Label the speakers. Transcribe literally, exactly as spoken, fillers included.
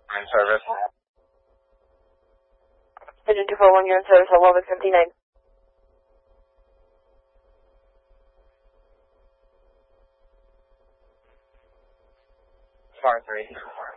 Speaker 1: In service.
Speaker 2: Pigeon two four one, you're in service at Walvis fifty-nine.
Speaker 1: Star three.